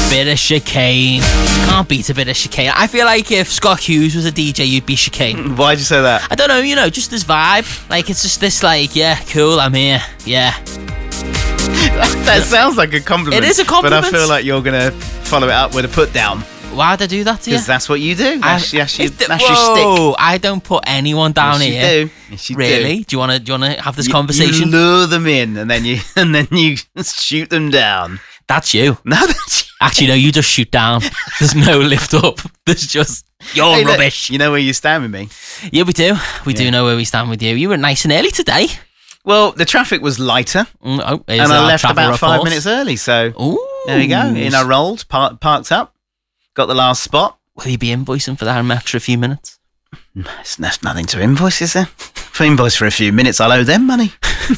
Bit of chicane. Can't beat a bit of chicane. I feel like if Scott Hughes was a DJ, you'd be chicane. Why'd you say that? I don't know, just this vibe. Like, it's just this, like, yeah, cool, I'm here. Yeah. That sounds like a compliment. It is a compliment. But I feel like you're going to follow it up with a put down. Why'd I do that to you? Because that's what you do. That's your stick. Whoa, I don't put anyone down Yes, here. you do. Yes, you Really? Do you want to have this conversation? You lure them in and then you shoot them down. That's you. No, that's you. Actually, no, you just shoot down. There's no lift up. There's just, you're Hey, look, rubbish. you know where you stand with me? Yeah, we do. We do know where we stand with you. You were nice and early today. Well, the traffic was lighter And and I left about 5 minutes early. So there you go. In I rolled, parked up, got the last spot. Will you be invoicing for that in an extra few minutes? There's nothing to invoice, is there? If I invoice for a few minutes, I'll owe them money.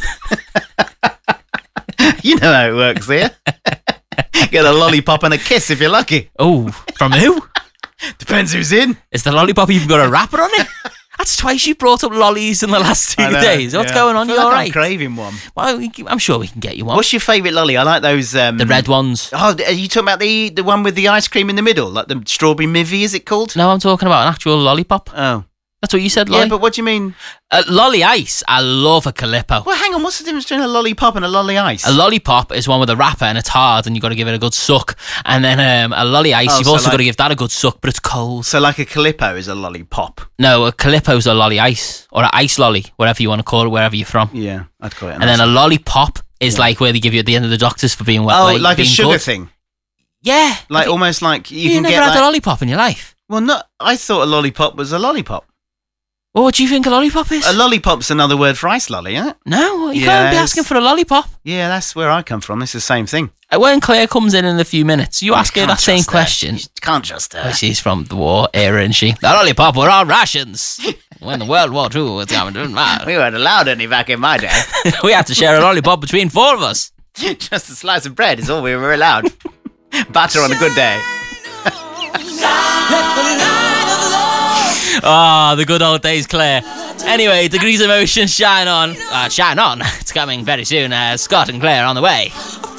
You know how it works here. Get a lollipop and a kiss if you're lucky. Oh, from who? Depends who's in. Is the lollipop even got a wrapper on it? That's twice you brought up lollies in the last 2 days. What's going on? I feel You like all I'm right? craving one. Well, I'm sure we can get you one. What's your favourite lolly? I like those. The red ones. Oh, are you talking about the one with the ice cream in the middle? Like the strawberry mivvy, is it called? No, I'm talking about an actual lollipop. Oh. That's what you said, lolly. Yeah, but what do you mean? Lolly ice. I love a Calippo. Well, hang on. What's the difference between a lollipop and a lolly ice? A lollipop is one with a wrapper and it's hard and you've got to give it a good suck. And then a lolly ice, you've so also like- got to give that a good suck, but it's cold. So like a Calippo is a lollipop. No, a Calippo's a lolly ice or an ice lolly, whatever you want to call it, wherever you're from. Yeah, I'd call it. And then a lollipop is like where they give you at the end of the doctors for being well. Oh, like a being sugar good. thing. Yeah. Like almost like you can never get had like... a lollipop in your life. Well, no, I thought a lollipop was a lollipop. Well, what do you think a lollipop is? A lollipop's another word for ice lolly, isn't it? No, you can't be Yes. asking for a lollipop. Yeah, that's where I come from. It's the same thing. When Claire comes in a few minutes, you ask her can't that same trust her. question. You can't trust her. Oh, she's from the war era, isn't she? The lollipop were our rations. When the World War II was coming to an We weren't allowed any back in my day. we had to share a lollipop between 4 of us. Just a slice of bread is all we were allowed. Butter on a good day. Ah, the good old days, Claire. Anyway, Degrees of Motion, shine on. Shine on. It's coming very soon. Scott and Claire on the way.